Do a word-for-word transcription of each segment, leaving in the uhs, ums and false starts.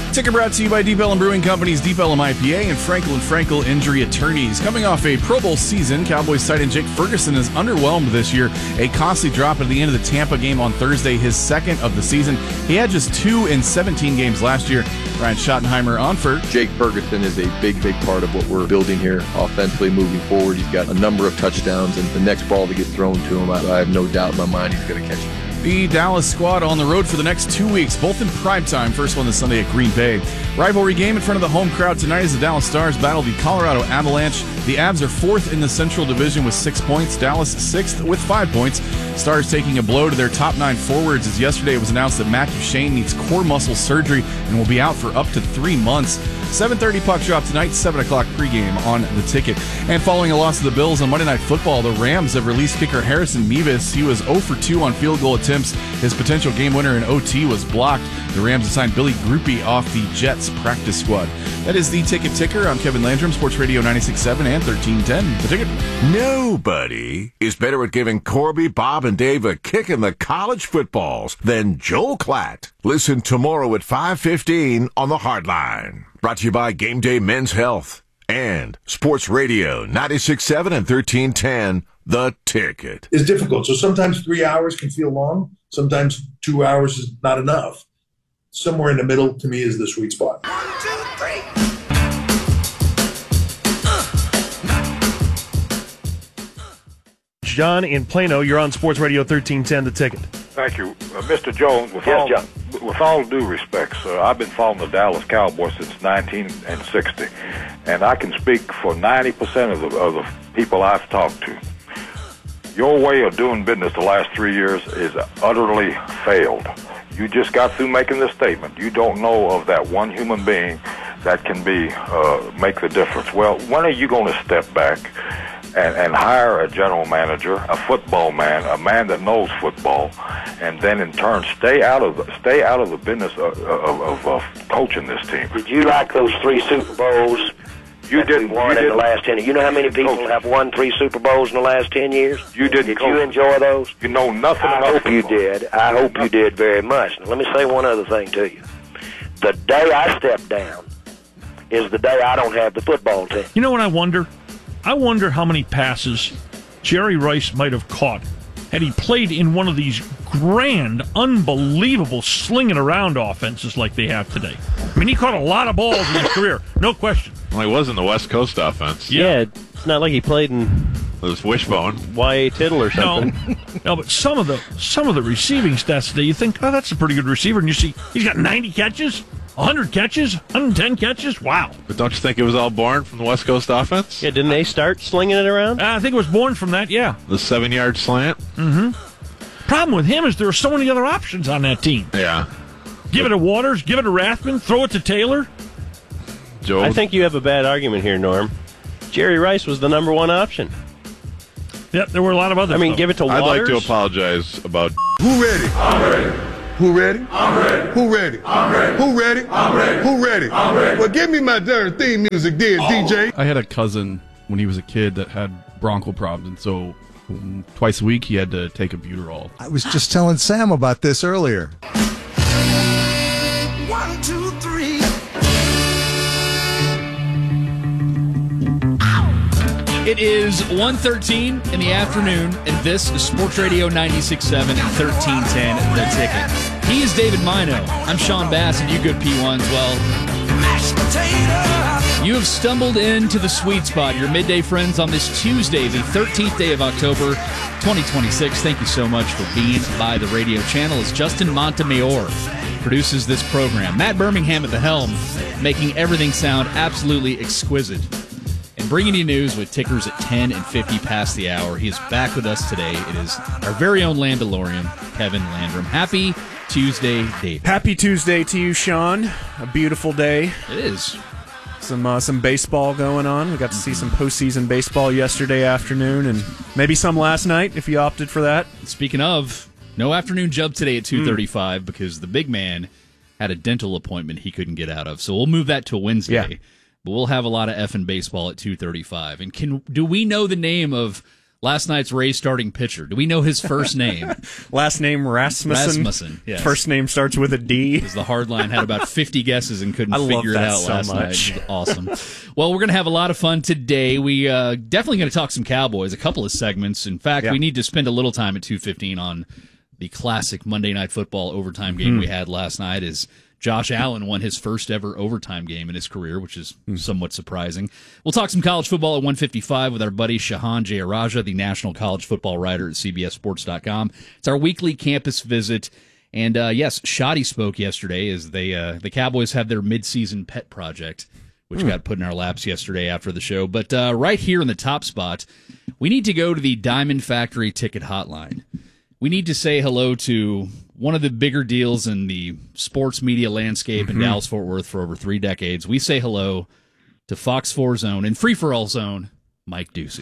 Ticker brought to you by Deep Ellum Brewing Company's Deep Ellum I P A and Frankel and Frankel Injury Attorneys. Coming off a Pro Bowl season, Cowboys tight end Jake Ferguson is underwhelmed this year. A costly drop at the end of the Tampa game on Thursday, his second of the season. He had just two in seventeen games last year. Ryan Schottenheimer on for Jake Ferguson is a big, big part of what we're building here offensively moving forward. He's got a number of touchdowns, and the next ball that gets thrown to him, I, I have no doubt in my mind he's going to catch it. The Dallas squad on the road for the next two weeks, both in primetime. First one this Sunday at Green Bay. Rivalry game in front of the home crowd tonight as the Dallas Stars battle the Colorado Avalanche. The Avs are fourth in the Central Division with six points. Dallas sixth with five points. Stars taking a blow to their top nine forwards as yesterday it was announced that Matthew Shane needs core muscle surgery and will be out for up to three months. seven thirty puck drop tonight, seven o'clock pregame on the ticket. And following a loss to the Bills on Monday Night Football, the Rams have released kicker Harrison Mevis. He was zero for two on field goal attempts. His potential game winner in O T was blocked. The Rams assigned Billy Groupie off the Jets practice squad. That is the Ticket Ticker. I'm Kevin Landrum, Sports Radio ninety-six point seven and thirteen ten. The Ticket. Nobody is better at giving Corby, Bob, and Dave a kick in the college footballs than Joel Klatt. Listen tomorrow at five fifteen on the Hardline. Brought to you by Game Day Men's Health and Sports Radio ninety-six point seven and thirteen ten, The Ticket. It's difficult. So sometimes three hours can feel long. Sometimes two hours is not enough. Somewhere in the middle, to me, is the sweet spot. One, two, three. John in Plano, you're on Sports Radio thirteen ten, The Ticket. Thank you. Uh, Mister Jones, with, yes, all, John. with all due respect, sir, I've been following the Dallas Cowboys since nineteen sixty, and I can speak for ninety percent of the, of the people I've talked to. Your way of doing business the last three years is utterly failed. You just got through making this statement. You don't know of that one human being that can be uh, make the difference. Well, when are you going to step back and, and hire a general manager, a football man, a man that knows football, and then in turn stay out of the, stay out of the business of, of, of, of coaching this team? Did you like those three Super Bowls? You didn't. Won you in didn't. the last ten. You know how many people Coach. have won three Super Bowls in the last ten years? You didn't. Did coach. you enjoy those? You know nothing I about hope football. you did. I hope you did very much. Now, let me say one other thing to you. The day I step down is the day I don't have the football team. You know what I wonder? I wonder how many passes Jerry Rice might have caught had he played in one of these grand, unbelievable slinging around offenses like they have today. I mean, he caught a lot of balls in his career, no question. Well, he was in the West Coast offense. Yeah, yeah, it's not like he played in It was Wishbone. Y A Tittle or something. No, no, but some of the some of the receiving stats today, you think, oh, that's a pretty good receiver, and you see he's got ninety catches, one hundred catches, one hundred ten catches. Wow. But don't you think it was all born from the West Coast offense? Yeah, didn't they start slinging it around? Uh, I think it was born from that, yeah. The seven-yard slant? Mm-hmm. Problem with him is there are so many other options on that team. Yeah. Give it to Waters, give it to Rathman, throw it to Taylor. Joe? I think you have a bad argument here, Norm. Jerry Rice was the number one option. Yep, there were a lot of others. I mean, though. give it to I'd Waters. like to apologize about... Who ready? I'm ready. Who ready? I'm ready. Who ready? I'm ready. Who ready? I'm ready. Who ready? I'm ready. Well, give me my darn theme music then, Oh. D J. I had a cousin when he was a kid that had bronchial problems, and so um, twice a week he had to take a Buterol. I was just telling Sam about this earlier. One, two, three. It is one thirteen in the afternoon, and this is Sports Radio ninety-six point seven and thirteen ten, The Ticket. He is David Mino. I'm Sean Bass, and you good P ones. Well, Mashed potato. you have stumbled into the sweet spot. Your midday friends on this Tuesday, the thirteenth day of October, twenty twenty-six. Thank you so much for being by the radio channel. As Justin Montemayor produces this program. Matt Birmingham at the helm, making everything sound absolutely exquisite. And bringing you news with tickers at ten and fifty past the hour. He is back with us today. It is our very own Landalorian, Kevin Landrum. Happy Tuesday, Dave. Happy Tuesday to you, Sean. A beautiful day. It is. Some uh, some baseball going on. We got to see some postseason baseball yesterday afternoon, and maybe some last night if you opted for that. Speaking of, no afternoon jub today at two thirty-five mm. because the big man had a dental appointment he couldn't get out of. So we'll move that to Wednesday. Yeah. But we'll have a lot of effing baseball at two thirty-five. And can do we know the name of last night's Rays starting pitcher. Do we know his first name? Last name Rasmussen. Rasmussen, yes. First name starts with a D. Because the hard line had about fifty guesses and couldn't I love figure it that out so last much. night. It was awesome. Well, we're going to have a lot of fun today. We uh, definitely going to talk some Cowboys, a couple of segments. In fact, Yeah. we need to spend a little time at two fifteen on the classic Monday Night Football overtime game Mhm. we had last night as Josh Allen won his first ever overtime game in his career, which is somewhat surprising. We'll talk some college football at one fifty-five with our buddy Shahan Jayaraja, the national college football writer at C B S Sports dot com. It's our weekly campus visit. And uh, yes, Shoddy spoke yesterday as they uh, the Cowboys have their midseason pet project, which Hmm. got put in our laps yesterday after the show. But uh, right here in the top spot, we need to go to the Diamond Factory ticket hotline. We need to say hello to one of the bigger deals in the sports media landscape Mhm. in Dallas-Fort Worth for over three decades. We say hello to Fox four Zone and Free for All Zone, Mike Ducey.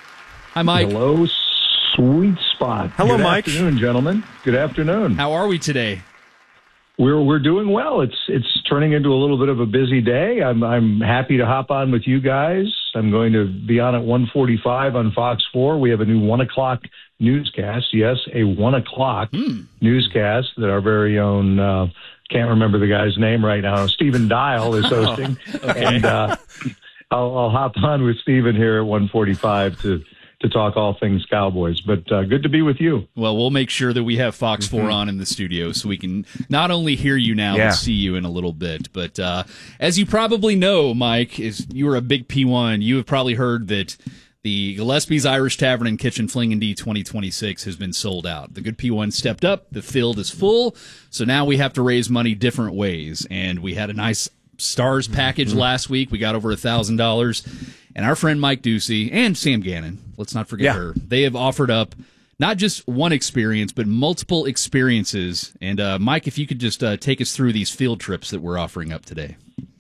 Hi, Mike. Hello, sweet spot. Hello, Good Mike. afternoon, gentlemen. Good afternoon. How are we today? We're we're doing well. It's it's turning into a little bit of a busy day. I'm I'm happy to hop on with you guys. I'm going to be on at one forty-five on Fox four. We have a new one o'clock newscast. Yes, a one o'clock Hmm. newscast that our very own uh, can't remember the guy's name right now. Stephen Dial is hosting, Okay. and uh, I'll, I'll hop on with Stephen here at one forty-five to to talk all things Cowboys. But uh, good to be with you. Well, we'll make sure that we have Fox four on in the studio so we can not only hear you now, Yeah. but see you in a little bit. But uh, as you probably know, Mike, is you were a big P one. You have probably heard that the Gillespie's Irish Tavern and Kitchen Fling and D twenty twenty-six has been sold out. The good P one stepped up. The field is full. So now we have to raise money different ways. And we had a nice stars package last week. We got over one thousand dollars. And our friend Mike Ducey and Sam Gannon, let's not forget Yeah. her, they have offered up not just one experience, but multiple experiences. And uh, Mike, if you could just uh, take us through these field trips that we're offering up today.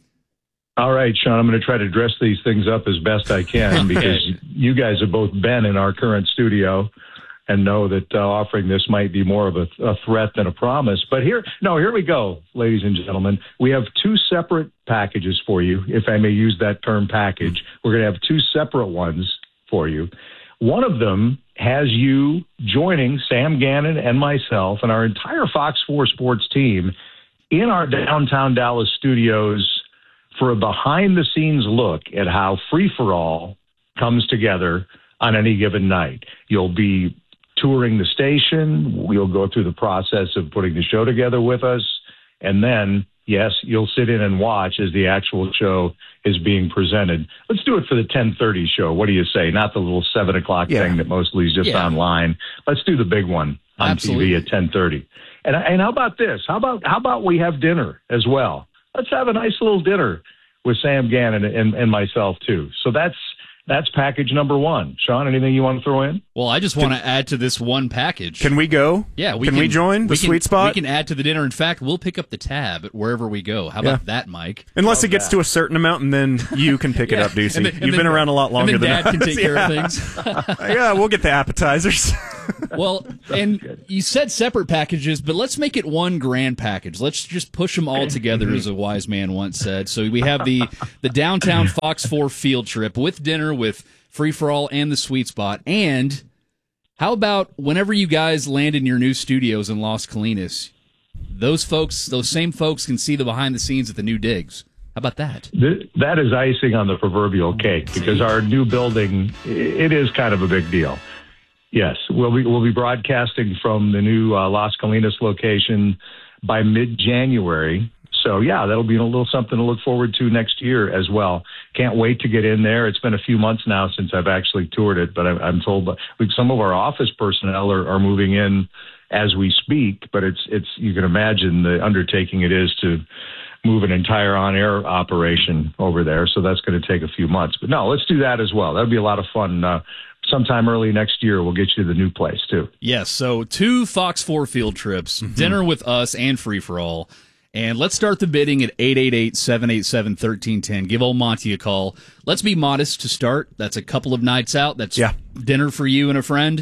All right, Sean, I'm going to try to dress these things up as best I can because you guys have both been in our current studio and know that uh, offering this might be more of a, a threat than a promise. But here, no, here we go, ladies and gentlemen. We have two separate packages for you, if I may use that term package. We're going to have two separate ones for you. One of them has you joining Sam Gannon and myself and our entire Fox four Sports team in our downtown Dallas studios for a behind-the-scenes look at how Free for All comes together on any given night. You'll be touring the station. We'll go through the process of putting the show together with us. And then, yes, you'll sit in and watch as the actual show is being presented. Let's do it for the ten thirty show. What do you say? Not the little seven o'clock Yeah. thing that mostly is just Yeah. online. Let's do the big one on Absolutely. T V at ten thirty. And, and how about this? How about how about we have dinner as well? Let's have a nice little dinner with Sam Gannon and, and myself, too. So that's that's package number one. Sean, anything you want to throw in? Well, I just want to add to this one package. Can we go? Yeah, we can, can we join the we can- sweet spot? We can add to the dinner. In fact, we'll pick up the tab at wherever we go. How Yeah. about that, Mike? Unless it gets to a certain amount, and then you can pick it Yeah. up, Ducey. And then- and You've then- been around a lot longer and then than Dad can us. take care of Yeah. things. Yeah, we'll get the appetizers. Well, and you said separate packages, but let's make it one grand package. Let's just push them all together, as a wise man once said. So we have the the downtown Fox four field trip with dinner, with Free for All and the Sweet Spot. And how about whenever you guys land in your new studios in Las Colinas, those folks, those same folks, can see the behind the scenes at the new digs. How about that? Th- That is icing on the proverbial cake because our new building, i- it is kind of a big deal. Yes, we'll be, we'll be broadcasting from the new uh, Las Colinas location by mid-January. So, yeah, that'll be a little something to look forward to next year as well. Can't wait to get in there. It's been a few months now since I've actually toured it, but I'm, I'm told but some of our office personnel are, are moving in as we speak, but it's, it's you can imagine the undertaking it is to move an entire on-air operation over there. So that's going to take a few months. But no, let's do that as well. That'll be a lot of fun. Uh, sometime early next year, we'll get you to the new place, too. Yes, so two Fox four field trips, dinner with us and Free for All. And let's start the bidding at eight eight eight, seven eight seven, one three one zero. Give old Monty a call. Let's be modest to start. That's a couple of nights out. That's Yeah. dinner for you and a friend.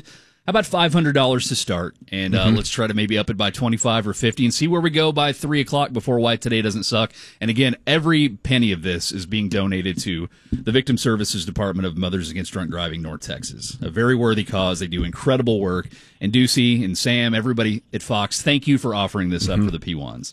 How about five hundred dollars to start? And uh, Mhm. let's try to maybe up it by twenty-five or fifty and see where we go by three o'clock before White Today doesn't suck. And again, every penny of this is being donated to the Victim Services Department of Mothers Against Drunk Driving, North Texas. A very worthy cause. They do incredible work. And Ducey and Sam, everybody at Fox, thank you for offering this up for the P ones.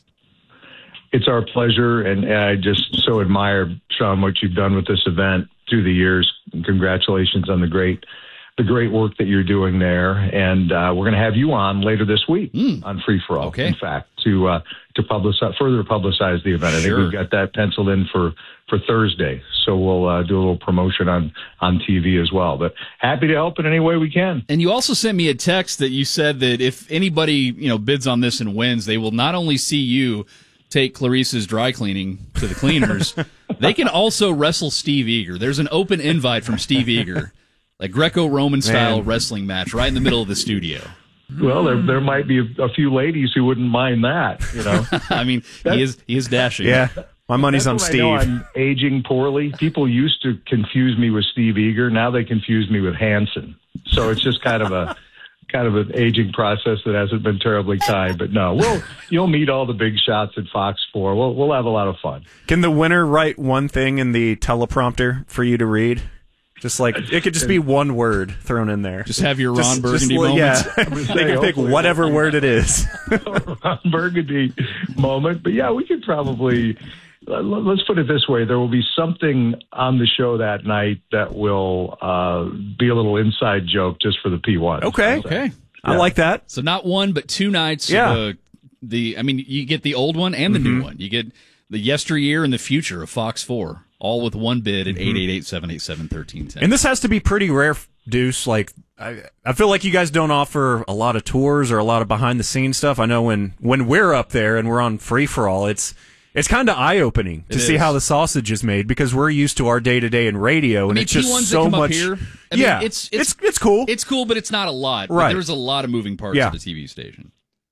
It's our pleasure, and I just so admire, Sean, what you've done with this event through the years. Congratulations on the great the great work that you're doing there. And uh, we're going to have you on later this week mm. on Free For All, okay. in fact, to uh, to publicize, further publicize the event. I Sure. think we've got that penciled in for, for Thursday. So we'll uh, do a little promotion on, on T V as well. But happy to help in any way we can. And you also sent me a text that you said that if anybody, you know, bids on this and wins, they will not only see you take Clarice's dry cleaning to the cleaners, they can also wrestle Steve Eager. There's an open invite from Steve Eager, like Greco-Roman style Man. wrestling match right in the middle of the studio. Well, there there might be a, a few ladies who wouldn't mind that, you know. I mean, he is he is dashing. Yeah, my money's on That's when I know Steve. I'm aging poorly. People used to confuse me with Steve Eager. Now they confuse me with Hanson. So it's just kind of a kind of an aging process that hasn't been terribly timed. But no, we'll you'll meet all the big shots at Fox four. We'll we'll have a lot of fun. Can the winner write one thing in the teleprompter for you to read? Just like it could just be one word thrown in there. Just have your Ron Just- Burgundy just, moment. Yeah, say, they can pick hopefully. whatever word it is. Ron Burgundy moment. But yeah, we could probably, let's put it this way. There will be something on the show that night that will uh, be a little inside joke just for the P one. Okay. Okay. I Yeah. like that. So not one, but two nights. Yeah. Uh, the I mean, you get the old one and the new one. You get the yesteryear and the future of Fox four, all with one bid at eight eight eight, seven eight seven, one three one zero. And this has to be pretty rare, Deuce. Like, I, I feel like you guys don't offer a lot of tours or a lot of behind the scenes stuff. I know when, when we're up there and we're on Free For All, it's it's kind of eye opening to It see is. how the sausage is made because we're used to our day to day in radio, and I mean, it's just P ones so that come much. up here. I mean, yeah, it's, it's it's it's cool. It's cool, but it's not a lot. Right. There's a lot of moving parts Yeah. of the T V station.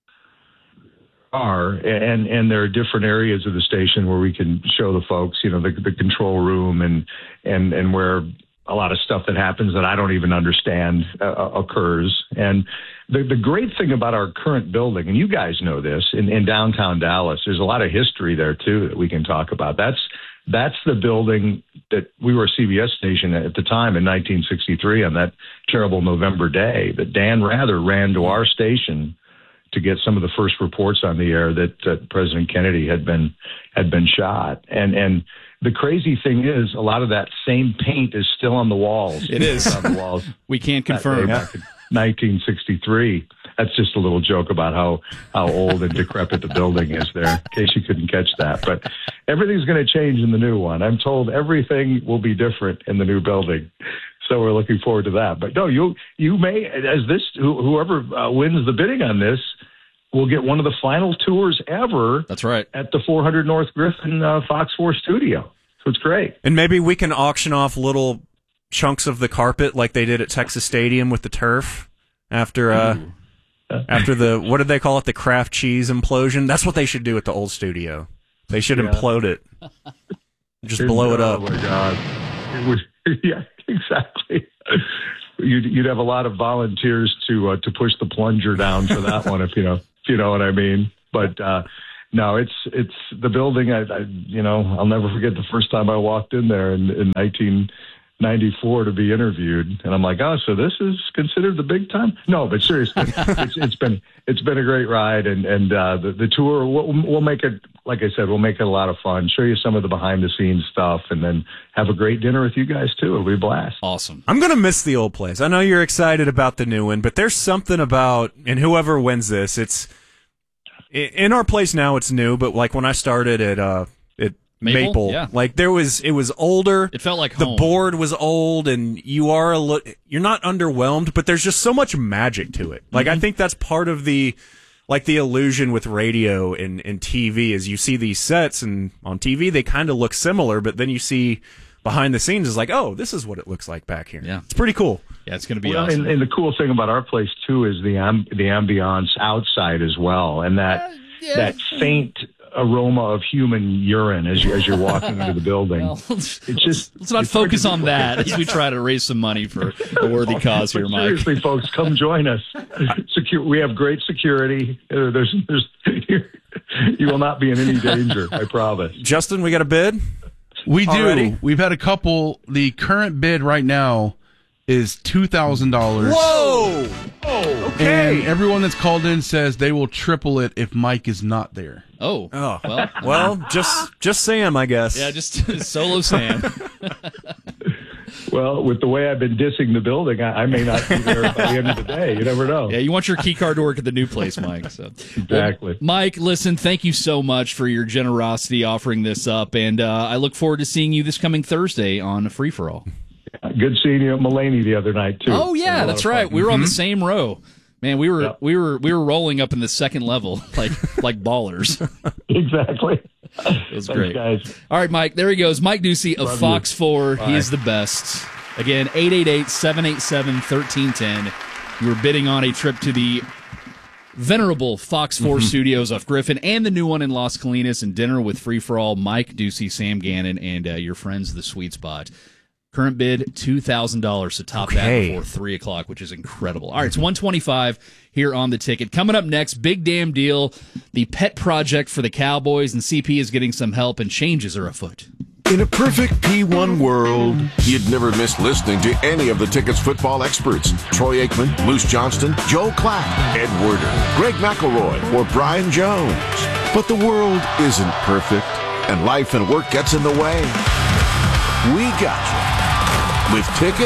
Are and and there are different areas of the station where we can show the folks, you know, the the control room and and and where a lot of stuff that happens that I don't even understand uh, occurs. And the the great thing about our current building, and you guys know this, in, in downtown Dallas, there's a lot of history there too that we can talk about. That's that's the building that we were a C B S station at the time in nineteen sixty-three on that terrible November day that Dan Rather ran to our station to get some of the first reports on the air that, that President Kennedy had been had been shot. And and the crazy thing is, a lot of that same paint is still on the walls. It is. on the walls. We can't that confirm. day back in nineteen sixty-three. That's just a little joke about how how old and decrepit the building is there, in case you couldn't catch that. But everything's going to change in the new one. I'm told everything will be different in the new building. So we're looking forward to that. But no, you you may, as this, whoever uh, wins the bidding on this, will get one of the final tours ever. That's right. At the four hundred North Griffin uh, Fox four studio. So it's great. And maybe we can auction off little chunks of the carpet like they did at Texas Stadium with the turf after uh, after the, what did they call it, the Kraft cheese implosion? That's what they should do at the old studio. They should Yeah. implode it. Just blow it up. Oh my God. It would, yeah, exactly. You'd, you'd have a lot of volunteers to uh, to push the plunger down for that one, if you know if you know what I mean. But uh, no, it's it's the building. I, I you know I'll never forget the first time I walked in there in, in nineteen ninety-four to be interviewed, and I'm like, oh, so this is considered the big time? No, but seriously, it's, it's been it's been a great ride, and and uh, the the tour we'll, we'll make it. Like I said, we'll make it a lot of fun, show you some of the behind-the-scenes stuff, and then have a great dinner with you guys, too. It'll be a blast. Awesome. I'm going to miss the old place. I know you're excited about the new one, but there's something about, and whoever wins this, it's, in our place now it's new, but like when I started at, uh, at Maple? Maple, Yeah. like there was, it was older. It felt like the home. board was old, and you are a lo- you're not underwhelmed, but there's just so much magic to it. Like, Mm-hmm. I think that's part of the, like the illusion with radio and, and T V is you see these sets, and on T V they kind of look similar, but then you see behind the scenes is like, oh, this is what it looks like back here. Yeah. It's pretty cool. Yeah, it's going to be Well, awesome. and, and the cool thing about our place too is the amb- the ambiance outside as well, and that that faint aroma of human urine as you, as you're walking into the building. Well, it's just let's not focus on that as we try to raise some money for a worthy cause here, Mike. Seriously, folks, come join us. Secure, we have great security. Uh, There's, there's, you will not be in any danger, I promise. Justin, we got a bid? We do. Already? We've had a couple. The current bid right now is two thousand dollars. Whoa! Oh, okay. And everyone that's called in says they will triple it if Mike is not there. Oh, oh. well, well, just just Sam, I guess. Yeah, just solo Sam. Well, with the way I've been dissing the building, I, I may not be there by the end of the day. You never know. Yeah, you want your key card to work at the new place, Mike. So exactly. Well, Mike, listen, thank you so much for your generosity offering this up, and uh, I look forward to seeing you this coming Thursday on Free for All. Good seeing you at Mulaney the other night too. Oh yeah, that's right. We were on the same row. Man, we were Yep. we were we were rolling up in the second level like like ballers. Exactly. It was Thanks, great. guys. All right, Mike, there he goes. Mike Ducey of Love Fox you. four. Bye. He is the best. Again, eight eight eight, seven eight seven, one three one zero. You were bidding on a trip to the venerable Fox four Mm-hmm. studios off Griffin and the new one in Las Colinas, and dinner with Free for All, Mike Ducey, Sam Gannon, and uh, your friends, The Sweet Spot. Current bid, two thousand dollars to top Okay. that before three o'clock, which is incredible. All right, it's one twenty-five here on the ticket. Coming up next, big damn deal, the pet project for the Cowboys, and C P is getting some help, and changes are afoot. In a perfect P one world, you'd never miss listening to any of the Ticket's football experts. Troy Aikman, Moose Johnston, Joe Clapp, Ed Werder, Greg McElroy, or Brian Jones. But the world isn't perfect, and life and work gets in the way. We got you with Ticket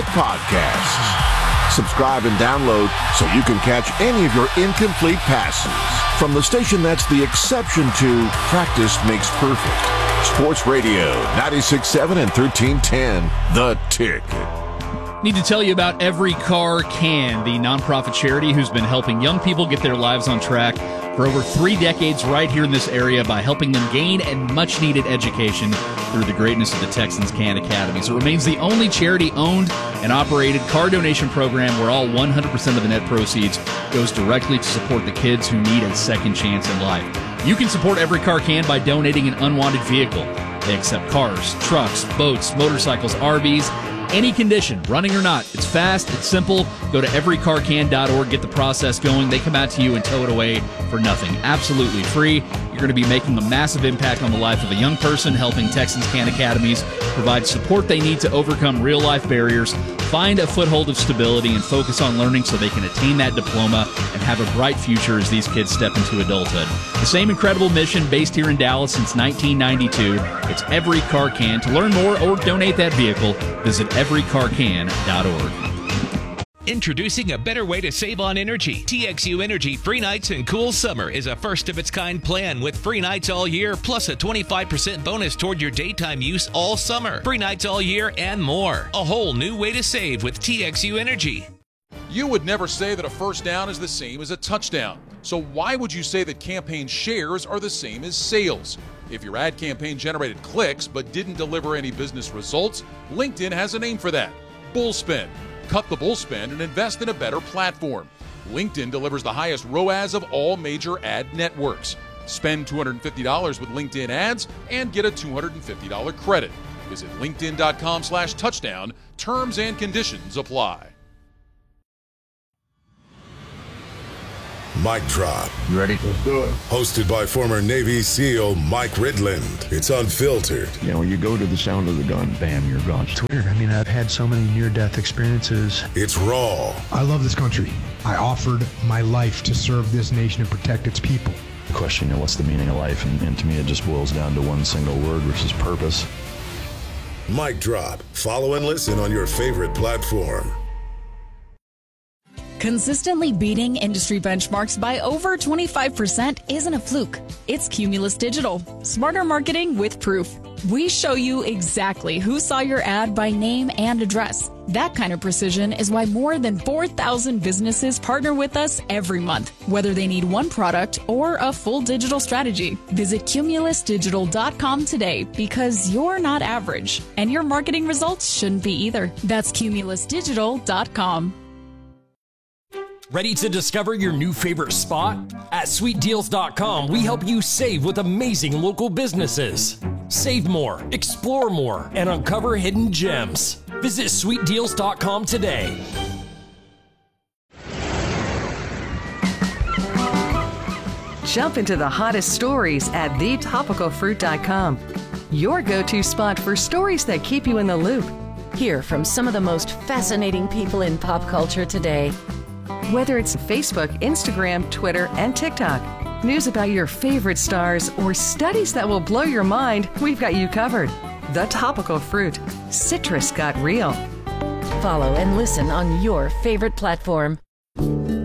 Podcasts. Subscribe and download so you can catch any of your incomplete passes from the station that's the exception to practice makes perfect. Sports Radio ninety-six point seven and thirteen ten. The Ticket. Need to tell you about Every Car Can, the nonprofit charity who's been helping young people get their lives on track for over three decades right here in this area by helping them gain a much-needed education through the greatness of the Texans Can Academies. It remains the only charity-owned and operated car donation program where all one hundred percent of the net proceeds goes directly to support the kids who need a second chance in life. You can support Every Car Can by donating an unwanted vehicle. They accept cars, trucks, boats, motorcycles, R Vs, any condition, running or not. It's fast, it's simple. Go to every car can dot org, get the process going. They come out to you and tow it away for nothing. Absolutely free. You're going to be making a massive impact on the life of a young person, helping Texans Can Academies provide support they need to overcome real-life barriers, find a foothold of stability, and focus on learning so they can attain that diploma and have a bright future as these kids step into adulthood. The same incredible mission based here in Dallas since nineteen ninety-two. It's Every Car Can. To learn more or donate that vehicle, visit every car can dot org. Introducing a better way to save on energy. T X U Energy Free Nights and Cool Summer is a first-of-its-kind plan with free nights all year, plus a twenty-five percent bonus toward your daytime use all summer. Free nights all year and more. A whole new way to save with T X U Energy. You would never say that a first down is the same as a touchdown. So why would you say that campaign shares are the same as sales? If your ad campaign generated clicks but didn't deliver any business results, LinkedIn has a name for that: Bullspend. Cut the bullspend and invest in a better platform. LinkedIn delivers the highest R O A S of all major ad networks. Spend two hundred fifty dollars with LinkedIn ads and get a two hundred fifty dollars credit. Visit linkedin.com slash touchdown. Terms and conditions apply. Mic Drop. You ready? Let's do it. Hosted by former Navy SEAL Mike Ridland. It's unfiltered. You know, when you go to the sound of the gun, bam, you're gone. It's weird. I mean, I've had so many near-death experiences. It's raw. I love this country. I offered my life to serve this nation and protect its people. The question, you know, what's the meaning of life? And, and to me, it just boils down to one single word, which is purpose. Mic Drop. Follow and listen on your favorite platform. Consistently beating industry benchmarks by over twenty-five percent isn't a fluke. It's Cumulus Digital. Smarter marketing with proof. We show you exactly who saw your ad by name and address. That kind of precision is why more than four thousand businesses partner with us every month, whether they need one product or a full digital strategy. Visit cumulus digital dot com today, because you're not average, and your marketing results shouldn't be either. That's cumulus digital dot com. Ready to discover your new favorite spot? At sweet deals dot com, we help you save with amazing local businesses. Save more, explore more, and uncover hidden gems. Visit sweet deals dot com today. Jump into the hottest stories at the topical fruit dot com. Your go-to spot for stories that keep you in the loop. Hear from some of the most fascinating people in pop culture today. Whether it's Facebook, Instagram, Twitter, and TikTok, news about your favorite stars, or studies that will blow your mind, we've got you covered. The Topical Fruit. Citrus got real. Follow and listen on your favorite platform.